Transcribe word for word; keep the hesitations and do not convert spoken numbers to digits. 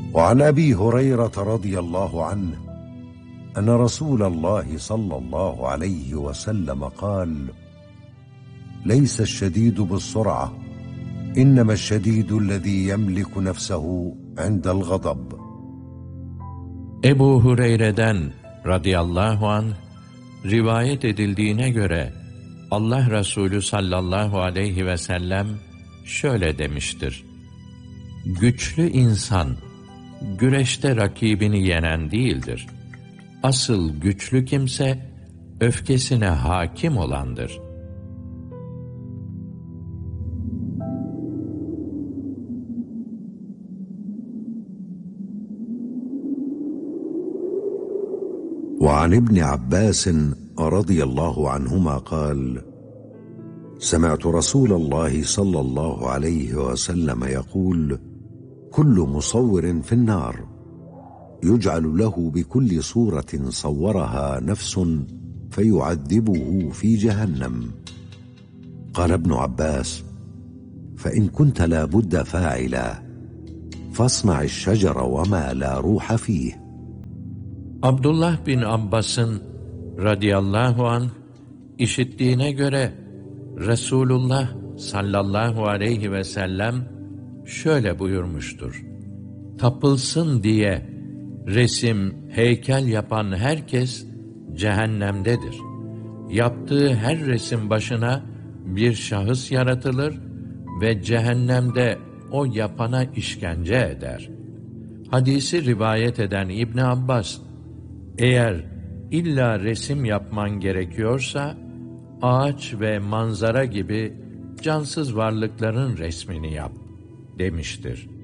وعن أبي هريرة رضي الله عنه أن رسول الله صلى الله عليه وسلم قال: ليس الشديد بالسرعة، إنما الشديد الذي يملك نفسه عند الغضب. Ebu Hureyre'den radıyallahu anh rivayet edildiğine göre Allah Resulü sallallahu aleyhi ve sellem şöyle demiştir: Güçlü insan güreşte rakibini yenen değildir. Asıl güçlü kimse öfkesine hakim olandır. وعن ابن عباس رضي الله عنهما قال: سمعت رسول الله صلى الله عليه وسلم يقول: كل مصور في النار، يجعل له بكل صورة صورها نفس فيعذبه في جهنم. قال ابن عباس: فإن كنت لا بد فاعلا فاصنع الشجر وما لا روح فيه. Abdullah bin Abbas'ın radıyallahu anh işittiğine göre Resulullah sallallahu aleyhi ve sellem şöyle buyurmuştur: Tapılsın diye resim, heykel yapan herkes cehennemdedir. Yaptığı her resim başına bir şahıs yaratılır ve cehennemde o yapana işkence eder. Hadisi rivayet eden İbn Abbas, eğer illa resim yapman gerekiyorsa, ağaç ve manzara gibi cansız varlıkların resmini yap demiştir.